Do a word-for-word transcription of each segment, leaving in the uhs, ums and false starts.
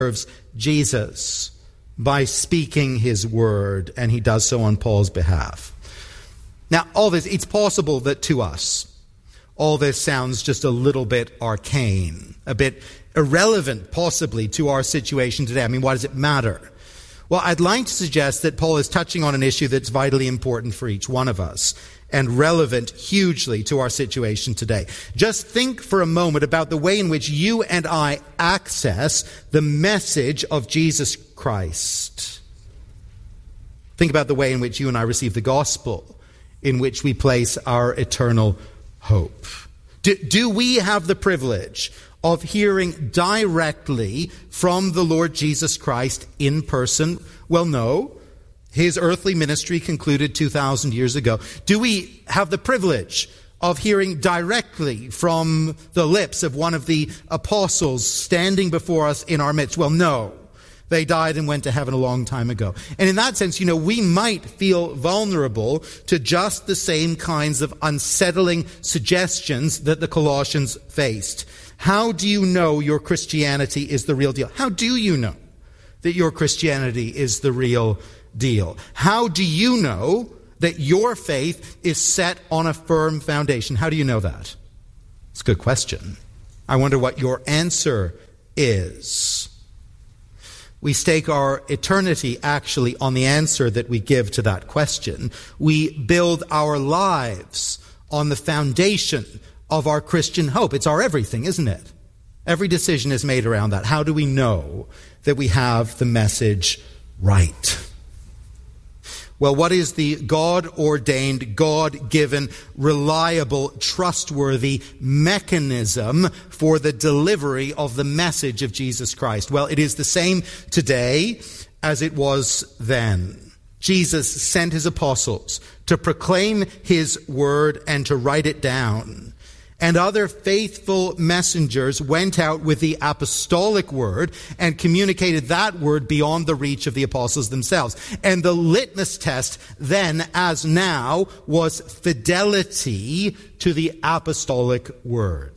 serves Jesus by speaking his word, and he does so on Paul's behalf. Now, all this, it's possible that to us, all this sounds just a little bit arcane, a bit irrelevant possibly to our situation today. I mean, why does it matter? Well, I'd like to suggest that Paul is touching on an issue that's vitally important for each one of us and relevant hugely to our situation today. Just think for a moment about the way in which you and I access the message of Jesus Christ. Think about the way in which you and I receive the gospel, in which we place our eternal hope. Do, do we have the privilege of hearing directly from the Lord Jesus Christ in person? Well, no. His earthly ministry concluded two thousand years ago. Do we have the privilege of hearing directly from the lips of one of the apostles standing before us in our midst? Well, no. They died and went to heaven a long time ago. And in that sense, you know, we might feel vulnerable to just the same kinds of unsettling suggestions that the Colossians faced. How do you know your Christianity is the real deal? How do you know that your Christianity is the real deal? How do you know that your faith is set on a firm foundation? How do you know that? It's a good question. I wonder what your answer is. We stake our eternity actually on the answer that we give to that question. We build our lives on the foundation of our Christian hope. It's our everything, isn't it? Every decision is made around that. How do we know that we have the message right? Well, what is the God-ordained, God-given, reliable, trustworthy mechanism for the delivery of the message of Jesus Christ? Well, it is the same today as it was then. Jesus sent his apostles to proclaim his word and to write it down. And other faithful messengers went out with the apostolic word and communicated that word beyond the reach of the apostles themselves. And the litmus test then, as now, was fidelity to the apostolic word.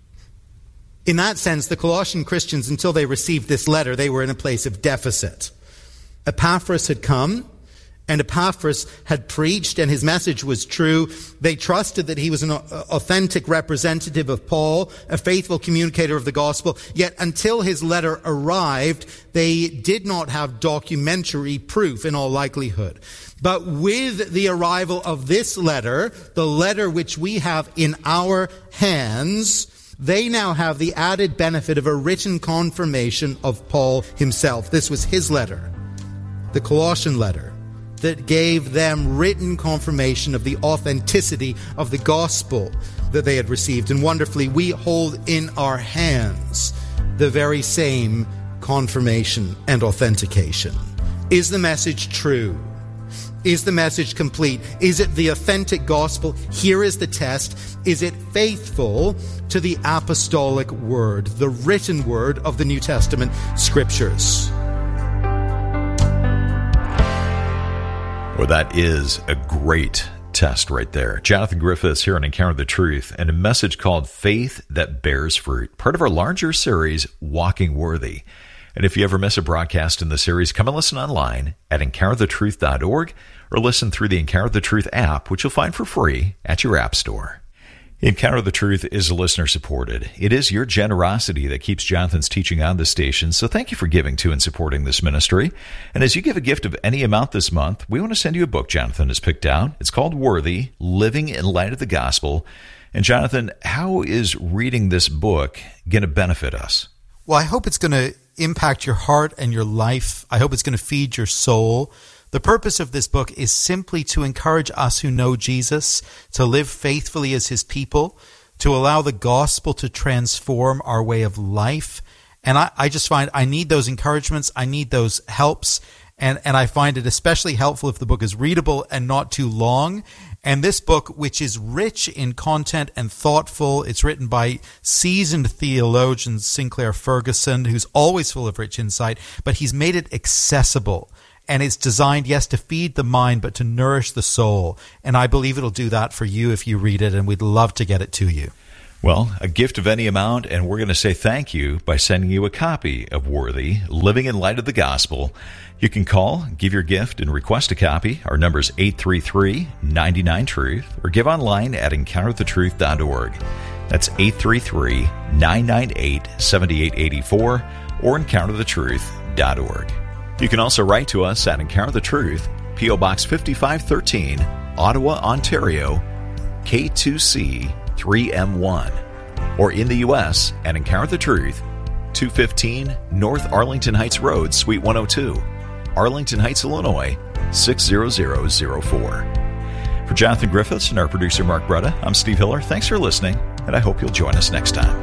In that sense, the Colossian Christians, until they received this letter, they were in a place of deficit. Epaphras had come, and Epaphras had preached, and his message was true. They trusted that he was an authentic representative of Paul, a faithful communicator of the gospel. Yet until his letter arrived, they did not have documentary proof in all likelihood. But with the arrival of this letter, the letter which we have in our hands, they now have the added benefit of a written confirmation of Paul himself. This was his letter, the Colossian letter, that gave them written confirmation of the authenticity of the gospel that they had received. And wonderfully, we hold in our hands the very same confirmation and authentication. Is the message true? Is the message complete? Is it the authentic gospel? Here is the test. Is it faithful to the apostolic word, the written word of the New Testament scriptures? Well, that is a great test right there. Jonathan Griffiths here on Encounter the Truth, and a message called Faith That Bears Fruit, part of our larger series, Walking Worthy. And if you ever miss a broadcast in the series, come and listen online at encounter the truth dot org or listen through the Encounter the Truth app, which you'll find for free at your app store. Encounter the Truth is listener-supported. It is your generosity that keeps Jonathan's teaching on the station, so thank you for giving to and supporting this ministry. And as you give a gift of any amount this month, we want to send you a book Jonathan has picked out. It's called Worthy, Living in Light of the Gospel. And Jonathan, how is reading this book going to benefit us? Well, I hope it's going to impact your heart and your life. I hope it's going to feed your soul. The purpose of this book is simply to encourage us who know Jesus to live faithfully as his people, to allow the gospel to transform our way of life. And I, I just find I need those encouragements. I need those helps. And, and I find it especially helpful if the book is readable and not too long. And this book, which is rich in content and thoughtful, it's written by seasoned theologian Sinclair Ferguson, who's always full of rich insight, but he's made it accessible. And it's designed, yes, to feed the mind, but to nourish the soul. And I believe it'll do that for you if you read it, and we'd love to get it to you. Well, a gift of any amount, and we're going to say thank you by sending you a copy of Worthy, Living in Light of the Gospel. You can call, give your gift, and request a copy. Our number is eight three three, nine nine, truth, or give online at encounter the truth dot org. That's eight three three, nine nine eight, seven eight eight four or encounter the truth dot org. You can also write to us at Encounter the Truth, P O Box fifty-five thirteen, Ottawa, Ontario, K two C three M one, or in the U S at Encounter the Truth, two fifteen North Arlington Heights Road, Suite one oh two, Arlington Heights, Illinois, six zero zero zero four. For Jonathan Griffiths and our producer Mark Bretta, I'm Steve Hiller. Thanks for listening, and I hope you'll join us next time.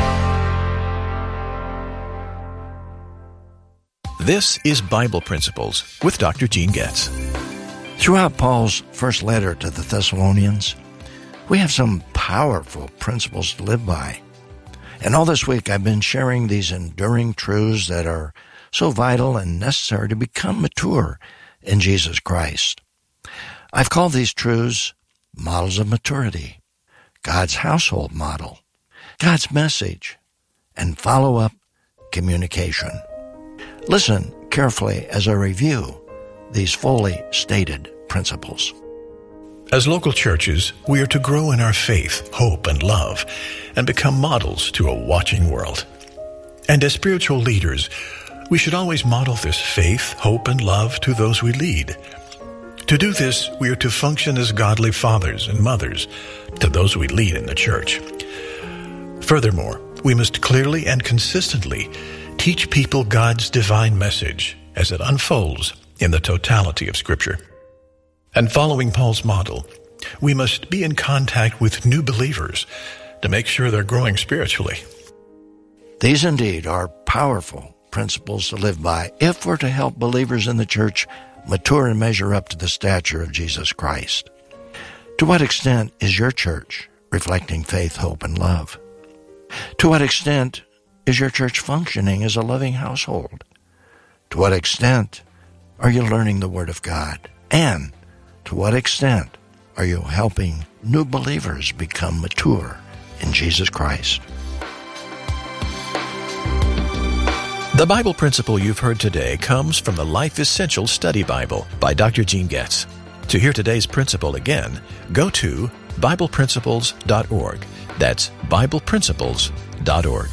This is Bible Principles with Doctor Gene Getz. Throughout Paul's first letter to the Thessalonians, we have some powerful principles to live by. And all this week I've been sharing these enduring truths that are so vital and necessary to become mature in Jesus Christ. I've called these truths models of maturity, God's household model, God's message, and follow-up communication. Listen carefully as I review these fully stated principles. As local churches, we are to grow in our faith, hope, and love, and become models to a watching world. And as spiritual leaders, we should always model this faith, hope, and love to those we lead. To do this, we are to function as godly fathers and mothers to those we lead in the church. Furthermore, we must clearly and consistently teach people God's divine message as it unfolds in the totality of Scripture. And following Paul's model, we must be in contact with new believers to make sure they're growing spiritually. These indeed are powerful principles to live by if we're to help believers in the church mature and measure up to the stature of Jesus Christ. To what extent is your church reflecting faith, hope, and love? To what extent is your church functioning as a loving household? To what extent are you learning the Word of God? And to what extent are you helping new believers become mature in Jesus Christ? The Bible principle you've heard today comes from the Life Essential Study Bible by Doctor Gene Getz. To hear today's principle again, go to bible principles dot org. That's bible principles dot org.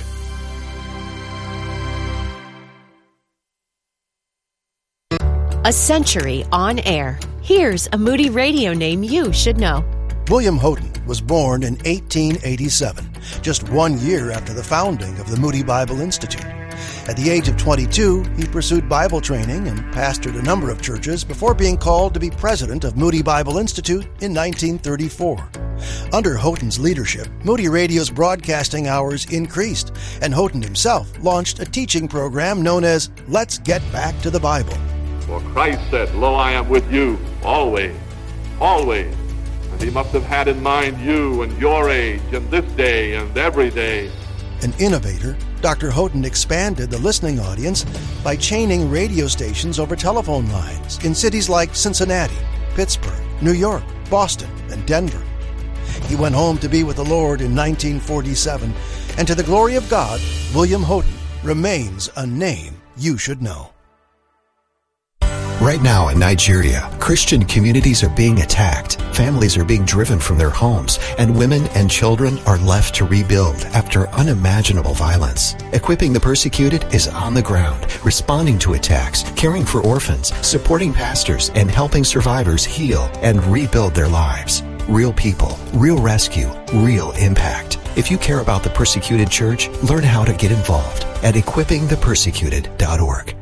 A century on air. Here's a Moody Radio name you should know. William Houghton was born in eighteen eighty-seven, just one year after the founding of the Moody Bible Institute. At the age of twenty-two, he pursued Bible training and pastored a number of churches before being called to be president of Moody Bible Institute in nineteen thirty-four. Under Houghton's leadership, Moody Radio's broadcasting hours increased, and Houghton himself launched a teaching program known as Let's Get Back to the Bible. For Christ said, "Lo, I am with you always, always." And he must have had in mind you and your age and this day and every day. An innovator, Doctor Houghton expanded the listening audience by chaining radio stations over telephone lines in cities like Cincinnati, Pittsburgh, New York, Boston, and Denver. He went home to be with the Lord in nineteen forty-seven, and to the glory of God, William Houghton remains a name you should know. Right now in Nigeria, Christian communities are being attacked, families are being driven from their homes, and women and children are left to rebuild after unimaginable violence. Equipping the Persecuted is on the ground, responding to attacks, caring for orphans, supporting pastors, and helping survivors heal and rebuild their lives. Real people, real rescue, real impact. If you care about the Persecuted Church, learn how to get involved at equipping the persecuted dot org.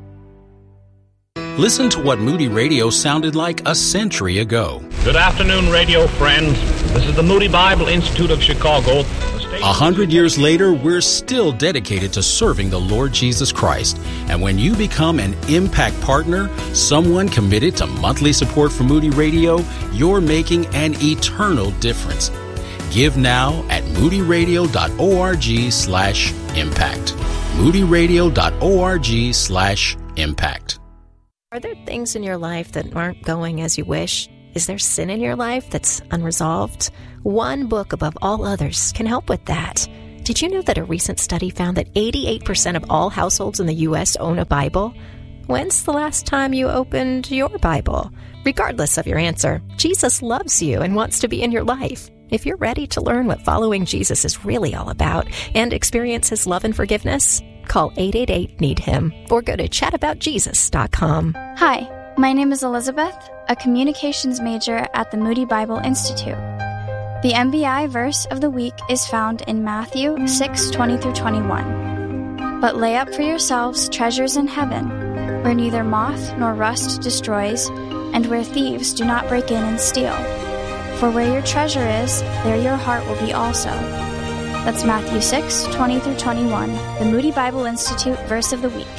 Listen to what Moody Radio sounded like a century ago. Good afternoon, radio friends. This is the Moody Bible Institute of Chicago. A hundred years later, we're still dedicated to serving the Lord Jesus Christ. And when you become an Impact Partner, someone committed to monthly support for Moody Radio, you're making an eternal difference. Give now at moody radio dot org slash impact. moody radio dot org slash impact. Are there things in your life that aren't going as you wish? Is there sin in your life that's unresolved? One book above all others can help with that. Did you know that a recent study found that eighty-eight percent of all households in the U S own a Bible? When's the last time you opened your Bible? Regardless of your answer, Jesus loves you and wants to be in your life. If you're ready to learn what following Jesus is really all about and experience his love and forgiveness, call eight eight eight, need him or go to chat about jesus dot com. Hi, my name is Elizabeth, a communications major at the Moody Bible Institute. The M B I verse of the week is found in Matthew six twenty through twenty-one. But lay up for yourselves treasures in heaven, where neither moth nor rust destroys, and where thieves do not break in and steal. For where your treasure is, there your heart will be also. That's Matthew six twenty through twenty-one, the Moody Bible Institute verse of the week.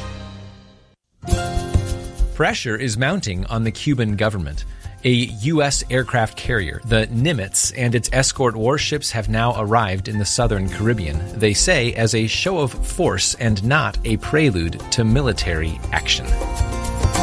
Pressure is mounting on the Cuban government. A U S aircraft carrier, the Nimitz, and its escort warships have now arrived in the southern Caribbean, they say as a show of force and not a prelude to military action.